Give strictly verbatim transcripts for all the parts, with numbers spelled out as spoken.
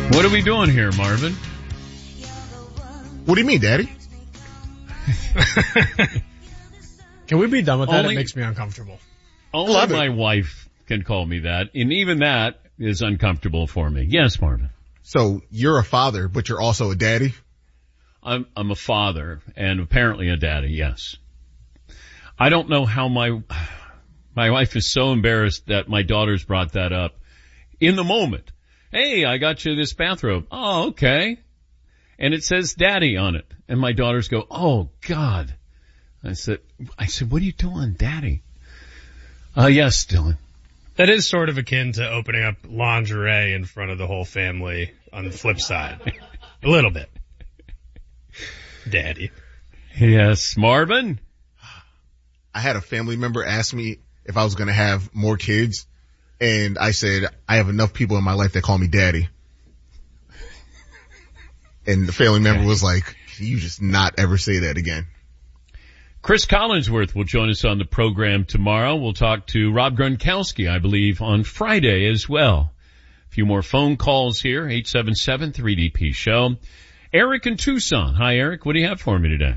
What are we doing here, Marvin? What do you mean, Daddy? Can we be done with that? Only, it makes me uncomfortable. Only my wife can call me that, and even that is uncomfortable for me. Yes, Marvin. So you're a father, but you're also a daddy? I'm, I'm a father and apparently a daddy, yes. I don't know how my, my wife is so embarrassed that my daughters brought that up in the moment. Hey, I got you this bathrobe. Oh, okay. And it says daddy on it. And my daughters go, oh God. I said, I said, what are you doing, daddy? Uh, yes, Dylan. That is sort of akin to opening up lingerie in front of the whole family on the flip side. A little bit. Daddy. Yes, Marvin? I had a family member ask me if I was going to have more kids, and I said, I have enough people in my life that call me daddy. And the family member was like, you just not ever say that again. Chris Collinsworth will join us on the program tomorrow. We'll talk to Rob Gronkowski, I believe, on Friday as well. A few more phone calls here, eight seven seven three D P show. Eric in Tucson. Hi, Eric. What do you have for me today?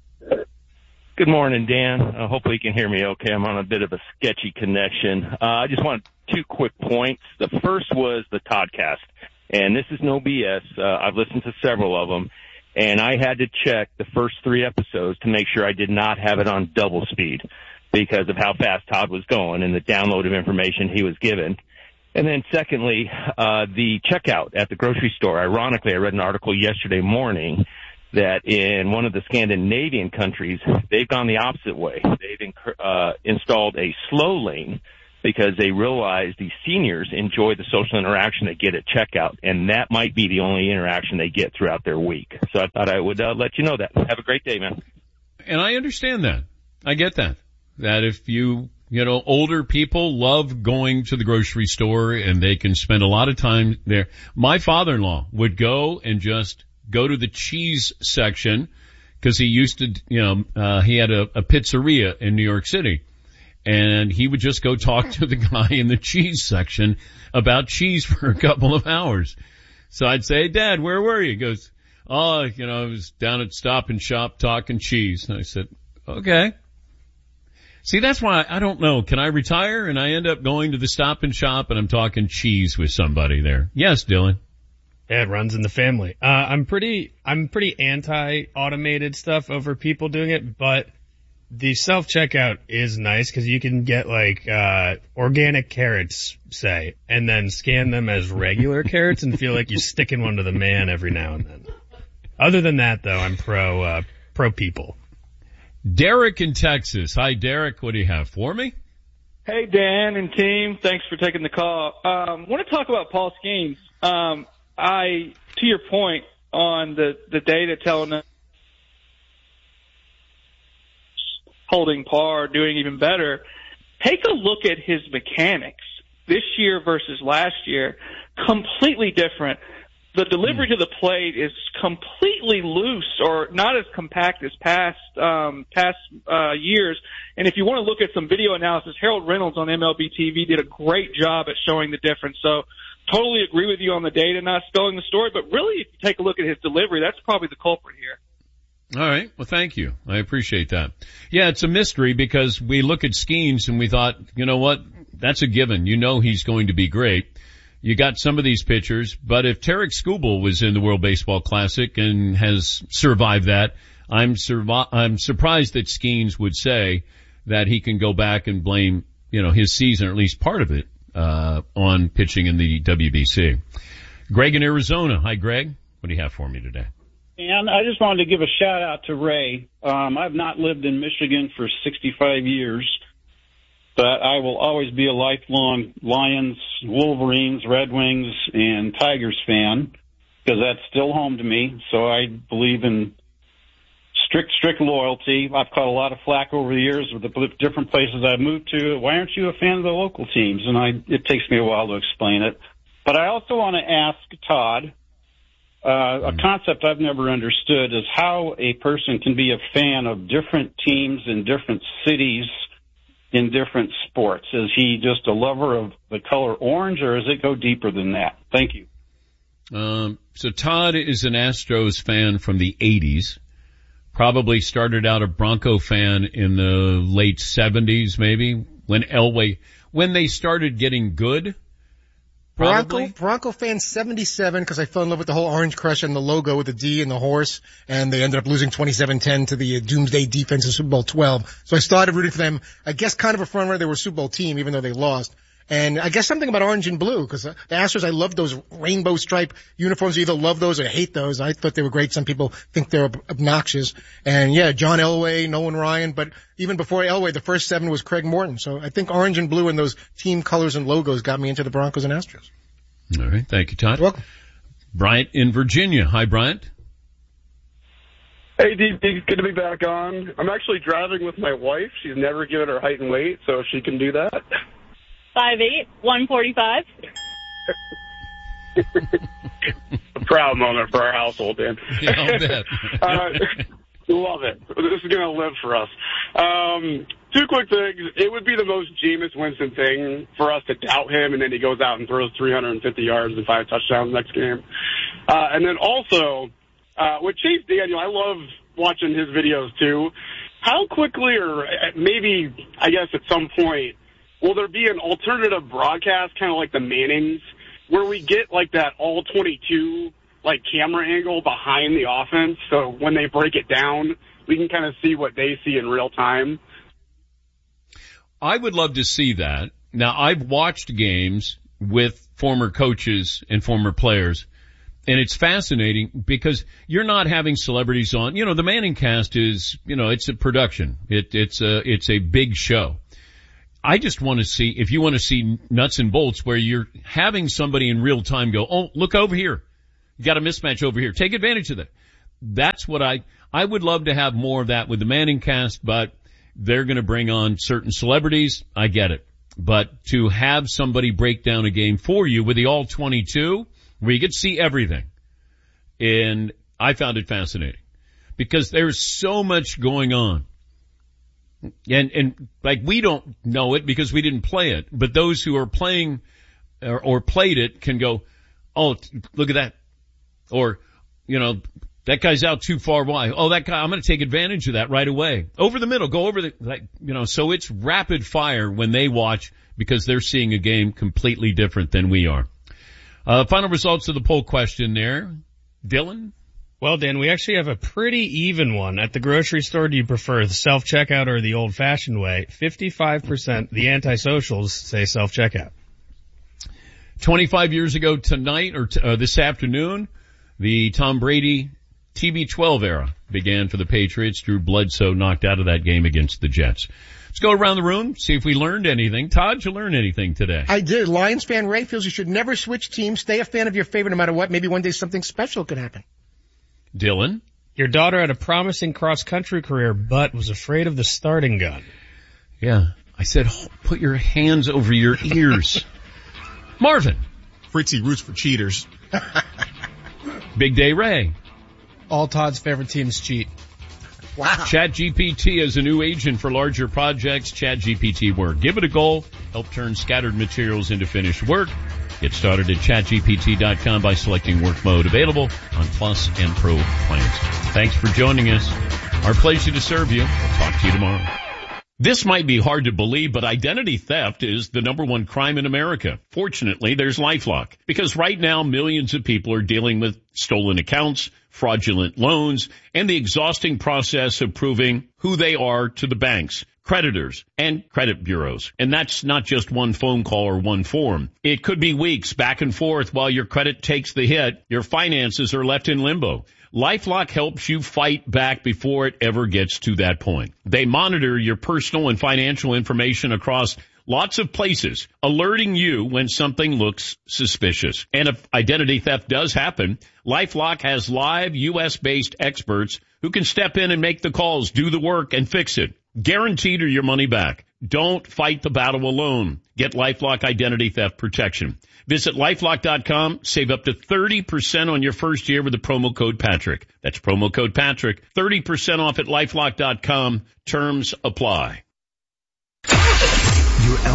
Good morning, Dan. Uh, hopefully you can hear me okay. I'm on a bit of a sketchy connection. Uh, I just want two quick points. The first was the Toddcast, and this is no B S. Uh, I've listened to several of them, and I had to check the first three episodes to make sure I did not have it on double speed because of how fast Todd was going and the download of information he was given. And then secondly, uh, the checkout at the grocery store. Ironically, I read an article yesterday morning that in one of the Scandinavian countries, they've gone the opposite way. They've uh, installed a slow lane because they realize the seniors enjoy the social interaction they get at checkout, and that might be the only interaction they get throughout their week. So I thought I would uh, let you know that. Have a great day, man. And I understand that. I get that. That if you, you know, older people love going to the grocery store and they can spend a lot of time there. My father-in-law would go and just go to the cheese section because he used to, you know, uh, he had a, a pizzeria in New York City, and he would just go talk to the guy in the cheese section about cheese for a couple of hours. So I'd say, Dad, where were you? He goes, oh, you know, I was down at Stop and Shop talking cheese. And I said, okay. See, that's why I don't know. Can I retire? And I end up going to the Stop and Shop and I'm talking cheese with somebody there. Yes, Dylan. Yeah, it runs in the family. Uh, I'm pretty, I'm pretty anti-automated stuff over people doing it, but the self-checkout is nice because you can get like, uh, organic carrots, say, and then scan them as regular carrots and feel like you're sticking one to the man every now and then. Other than that, though, I'm pro, uh, pro people. Derek in Texas. Hi, Derek. What do you have for me? Hey, Dan and team. Thanks for taking the call. Um, want to talk about Paul Skeens. Um, I, to your point on the, the data telling us holding par, doing even better, take a look at his mechanics this year versus last year. Completely different. The delivery to the plate is completely loose or not as compact as past um, past uh, years. And if you want to look at some video analysis, Harold Reynolds on M L B T V did a great job at showing the difference. So totally agree with you on the data, not spelling the story. But really, if you take a look at his delivery, that's probably the culprit here. All right. Well, thank you. I appreciate that. Yeah, it's a mystery because we look at Skeens and we thought, you know what, that's a given. You know he's going to be great. You got some of these pitchers, but if Tarek Skubal was in the World Baseball Classic and has survived that, I'm survi- I'm surprised that Skeens would say that he can go back and blame, you know, his season, or at least part of it, uh, on pitching in the W B C. Greg in Arizona. Hi, Greg. What do you have for me today? And I just wanted to give a shout out to Ray. Um, I've not lived in Michigan for sixty-five years, but I will always be a lifelong Lions, Wolverines, Red Wings, and Tigers fan because that's still home to me. So I believe in strict, strict loyalty. I've caught a lot of flack over the years with the different places I've moved to. Why aren't you a fan of the local teams? And I, it takes me a while to explain it. But I also want to ask Todd, uh, a concept I've never understood is how a person can be a fan of different teams in different cities in different sports. Is he just a lover of the color orange, or does it go deeper than that? Thank you. Um, so Todd is an Astros fan from the eighties. Probably started out a Bronco fan in the late seventies, maybe, when Elway, when they started getting good. Probably. Bronco, Bronco fan seventy-seven, because I fell in love with the whole orange crush and the logo with the D and the horse, and they ended up losing twenty-seven ten to the uh, Doomsday Defense in Super Bowl twelve. So I started rooting for them. I guess kind of a front runner. They were a Super Bowl team, even though they lost. And I guess something about orange and blue, because the Astros, I love those rainbow stripe uniforms. You either love those or hate those. I thought they were great. Some people think they're obnoxious. And yeah, John Elway, Nolan Ryan, but even before Elway, the first seven was Craig Morton. So I think orange and blue and those team colors and logos got me into the Broncos and Astros. All right. Thank you, Todd. You're welcome. Bryant in Virginia. Hi, Bryant. Hey, D P, good to be back on. I'm actually driving with my wife. She's never given her height and weight, so she can do that. Five eight, one forty-five. A proud moment for our household, Dan. Yeah, I'll bet. uh, love it. This is going to live for us. Um, two quick things. It would be the most Jameis Winston thing for us to doubt him, and then he goes out and throws three hundred fifty yards and five touchdowns next game. Uh, and then also, uh, with Chase Daniel, I love watching his videos too. How quickly, or maybe, I guess at some point, will there be an alternative broadcast, kind of like the Mannings, where we get like that all twenty-two like camera angle behind the offense, so when they break it down, we can kind of see what they see in real time? I would love to see that. Now, I've watched games with former coaches and former players, and it's fascinating because you're not having celebrities on. You know, the Manning cast is, you know, it's a production. It, it's a, it's a big show. I just want to see, if you want to see nuts and bolts where you're having somebody in real time go, oh, look over here. You got a mismatch over here. Take advantage of that. That's what I, I would love to have more of that with the Manning cast, but they're going to bring on certain celebrities. I get it. But to have somebody break down a game for you with the all twenty-two, where you get to see everything. And I found it fascinating because there's so much going on. And, and like we don't know it because we didn't play it, but those who are playing or, or played it can go, oh, look at that. Or, you know, that guy's out too far wide. Oh, that guy, I'm going to take advantage of that right away. Over the middle, go over the, like, you know, so it's rapid fire when they watch because they're seeing a game completely different than we are. Uh, final results of the poll question there. Dylan? Well, Dan, we actually have a pretty even one. At the grocery store, do you prefer the self-checkout or the old-fashioned way? fifty-five percent, the antisocials, say self-checkout. twenty-five years ago tonight, or t- uh, this afternoon, the Tom Brady T B twelve era began for the Patriots. Drew Bledsoe knocked out of that game against the Jets. Let's go around the room, see if we learned anything. Todd, did you learn anything today? I did. Lions fan Ray feels you should never switch teams. Stay a fan of your favorite no matter what. Maybe one day something special could happen. Dylan? Your daughter had a promising cross-country career, but was afraid of the starting gun. Yeah. I said, put your hands over your ears. Marvin? Fritzy roots for cheaters. Big Day Ray? All Todd's favorite teams cheat. Wow. ChatGPT is a new agent for larger projects. ChatGPT Work. Give it a go. Help turn scattered materials into finished work. Get started at chat G P T dot com by selecting work mode, available on Plus and Pro plans. Thanks for joining us. Our pleasure to serve you. We'll talk to you tomorrow. This might be hard to believe, but identity theft is the number one crime in America. Fortunately, there's LifeLock, because right now millions of people are dealing with stolen accounts, fraudulent loans, and the exhausting process of proving who they are to the banks, creditors, and credit bureaus. And that's not just one phone call or one form. It could be weeks back and forth while your credit takes the hit. Your finances are left in limbo. LifeLock helps you fight back before it ever gets to that point. They monitor your personal and financial information across lots of places, alerting you when something looks suspicious. And if identity theft does happen, LifeLock has live U S-based experts who can step in and make the calls, do the work, and fix it. Guaranteed or your money back. Don't fight the battle alone. Get LifeLock Identity Theft Protection. Visit LifeLock dot com. Save up to thirty percent on your first year with the promo code Patrick. That's promo code Patrick. thirty percent off at LifeLock dot com. Terms apply. Your altitude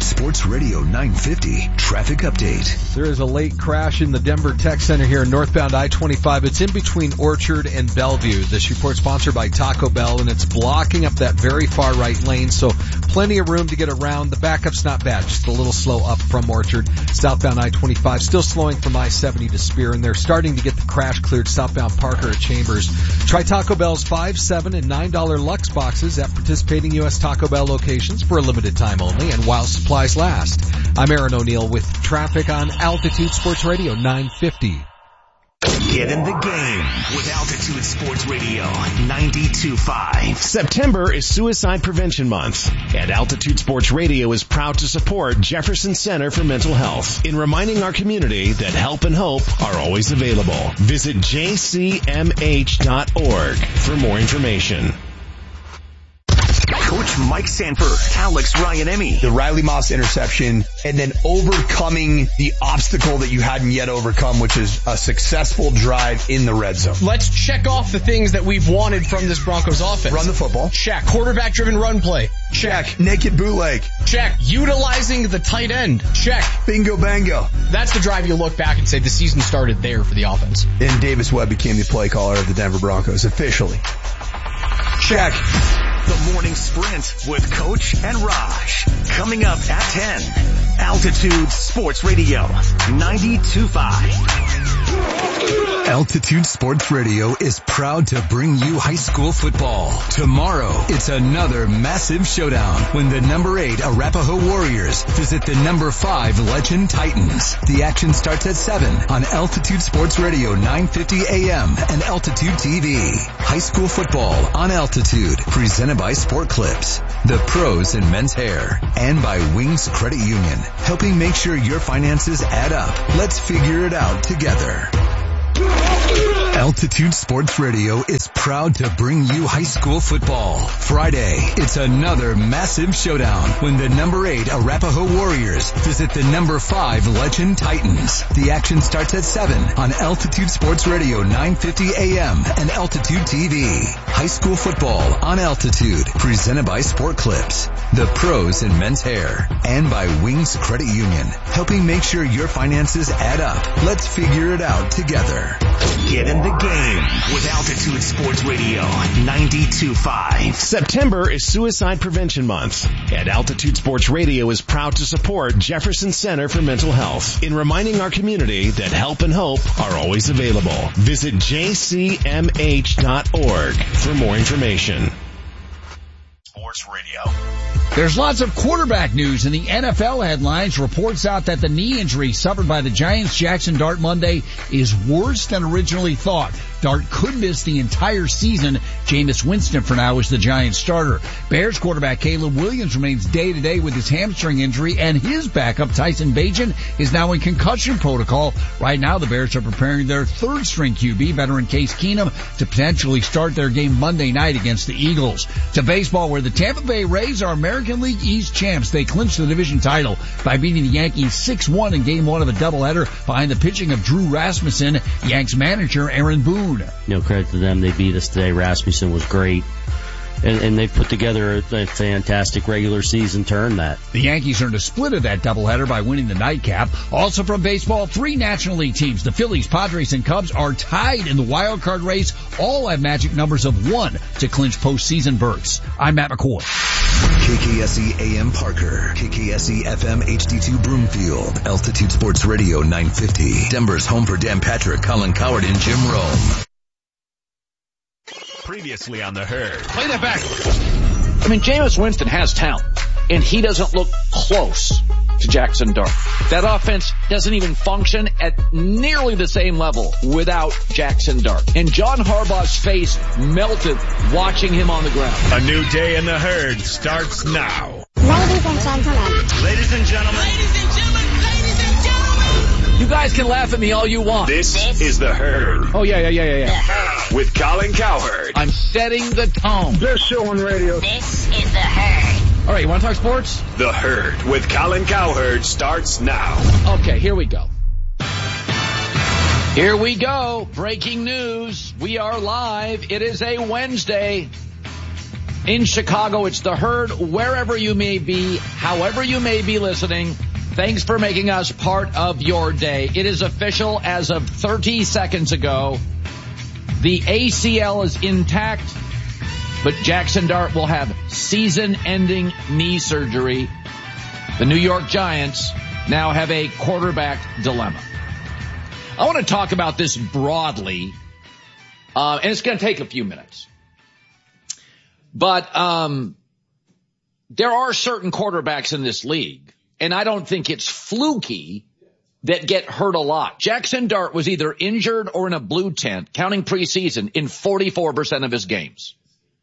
Sports Radio nine fifty traffic update. There is a late crash in the Denver Tech Center here in northbound I twenty-five. It's in between Orchard and Bellevue. This report sponsored by Taco Bell, and it's blocking up that very far right lane, so plenty of room to get around. The backup's not bad, just a little slow up from Orchard. Southbound I twenty-five still slowing from I seventy to Spear, and they're starting to get the crash cleared southbound Parker at Chambers. Try Taco Bell's five, seven, and nine dollar Lux boxes at participating U S Taco Bell locations for a limited time only and while supplies last. I'm Aaron O'Neill with traffic on Altitude Sports Radio nine fifty. Get in the game with Altitude Sports Radio ninety-two point five. September is Suicide Prevention Month, and Altitude Sports Radio is proud to support Jefferson Center for Mental Health in reminding our community that help and hope are always available. Visit j c m h dot org for more information. Coach Mike Sanford, Alex Ryan-Emmy. The Riley Moss interception, and then overcoming the obstacle that you hadn't yet overcome, which is a successful drive in the red zone. Let's check off the things that we've wanted from this Broncos offense. Run the football. Check. Quarterback-driven run play. Check. Check. Naked bootleg. Check. Utilizing the tight end. Check. Bingo bango. That's the drive you look back and say the season started there for the offense. And Davis Webb became the play caller of the Denver Broncos officially. Check. The morning sprint with Coach and Raj. Coming up at ten. Altitude Sports Radio ninety-two point five. Altitude Sports Radio is proud to bring you high school football. Tomorrow, it's another massive showdown when the number eight Arapahoe Warriors visit the number five Legend Titans. The action starts at seven on Altitude Sports Radio nine fifty A M and Altitude T V. High school football on Altitude, presented by Sport Clips, the pros in men's hair, and by Wings Credit Union, helping make sure your finances add up. Let's figure it out together. Altitude Sports Radio is proud to bring you high school football. Friday, it's another massive showdown when the number eight Arapahoe Warriors visit the number five Legend Titans. The action starts at seven on Altitude Sports Radio nine fifty A M and Altitude T V. High school football on Altitude, presented by Sport Clips, the pros in men's hair, and by Wings Credit Union, helping make sure your finances add up. Let's figure it out together. Get in the game with Altitude Sports Radio ninety-two point five. September is Suicide Prevention Month, and Altitude Sports Radio is proud to support Jefferson Center for Mental Health in reminding our community that help and hope are always available. Visit j c m h dot org for more information. Sports Radio. There's lots of quarterback news in the N F L headlines. Reports out that the knee injury suffered by the Giants' Jackson Dart Monday is worse than originally thought. Dart could miss the entire season. Jameis Winston for now is the Giants starter. Bears quarterback Caleb Williams remains day to day with his hamstring injury, and his backup Tyson Bagent is now in concussion protocol. Right now the Bears are preparing their third string Q B, veteran Case Keenum, to potentially start their game Monday night against the Eagles. To baseball, where the Tampa Bay Rays are American League East champs. They clinched the division title by beating the Yankees six one in game one of a doubleheader behind the pitching of Drew Rasmussen, Yanks manager Aaron Boone. You know, credit to them. They beat us today. Rasmussen was great. And, and they've put together a, a fantastic regular season to earn that. The Yankees earned a split of that doubleheader by winning the nightcap. Also from baseball, three National League teams, the Phillies, Padres, and Cubs, are tied in the wild card race. All have magic numbers of one to clinch postseason berths. I'm Matt McCoy. K K S E A M Parker, K K S E F M H D two Broomfield, Altitude Sports Radio nine fifty. Denver's home for Dan Patrick, Colin Coward, and Jim Rome. Previously on The Herd. Play that back. I mean, Jameis Winston has talent, and he doesn't look close to Jackson Dart. That offense doesn't even function at nearly the same level without Jackson Dart. And John Harbaugh's face melted watching him on the ground. A new day in The Herd starts now. Ladies and gentlemen. Ladies and gentlemen. Ladies and gentlemen. Ladies and gentlemen. You guys can laugh at me all you want. This, this is The Herd. Oh, yeah, yeah, yeah, yeah, yeah. With Colin Cowherd. I'm setting the tone. Best show on radio. This is The Herd. All right, you want to talk sports? The Herd with Colin Cowherd starts now. Okay, here we go. Here we go. Breaking news. We are live. It is a Wednesday. In Chicago, it's The Herd. Wherever you may be, however you may be listening, thanks for making us part of your day. It is official as of thirty seconds ago. The A C L is intact, but Jackson Dart will have season-ending knee surgery. The New York Giants now have a quarterback dilemma. I want to talk about this broadly, uh, and it's going to take a few minutes. But um there are certain quarterbacks in this league, and I don't think it's fluky, that get hurt a lot. Jackson Dart was either injured or in a blue tent, counting preseason, in forty-four percent of his games.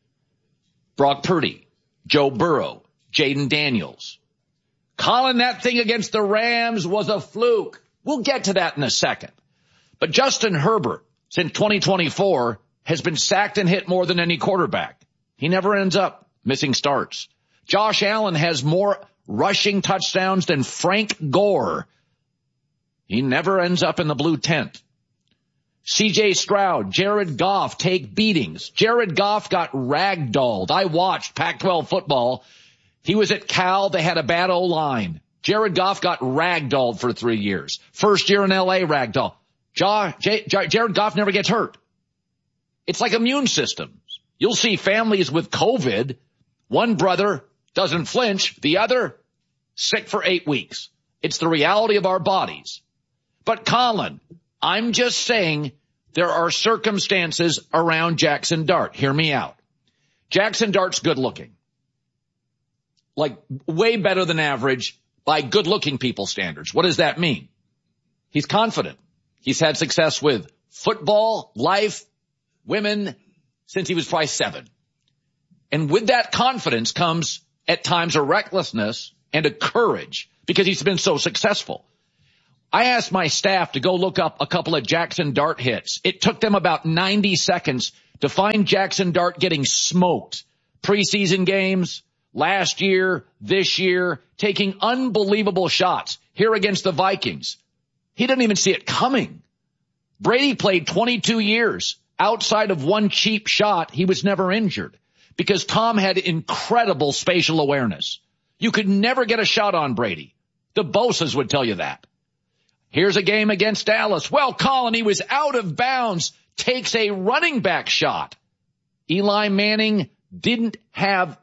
Brock Purdy, Joe Burrow, Jaden Daniels. Calling that thing against the Rams was a fluke. We'll get to that in a second. But Justin Herbert, since twenty twenty-four, has been sacked and hit more than any quarterback. He never ends up missing starts. Josh Allen has more rushing touchdowns than Frank Gore. He never ends up in the blue tent. C J Stroud, Jared Goff take beatings. Jared Goff got ragdolled. I watched Pac twelve football. He was at Cal. They had a bad O-line. Jared Goff got ragdolled for three years. First year in L A, ragdoll. Ja, J, J, Jared Goff never gets hurt. It's like immune systems. You'll see families with COVID. One brother doesn't flinch. The other, sick for eight weeks. It's the reality of our bodies. But Colin, I'm just saying there are circumstances around Jackson Dart. Hear me out. Jackson Dart's good looking. Like way better than average by good looking people standards. What does that mean? He's confident. He's had success with football, life, women, since he was probably seven. And with that confidence comes at times a recklessness and a courage because he's been so successful. I asked my staff to go look up a couple of Jackson Dart hits. It took them about ninety seconds to find Jackson Dart getting smoked. Preseason games, last year, this year, taking unbelievable shots. Here against the Vikings. He didn't even see it coming. Brady played twenty-two years. Outside of one cheap shot, he was never injured because Tom had incredible spatial awareness. You could never get a shot on Brady. The Bosas would tell you that. Here's a game against Dallas. Well, Colin, he was out of bounds, takes a running back shot. Eli Manning didn't have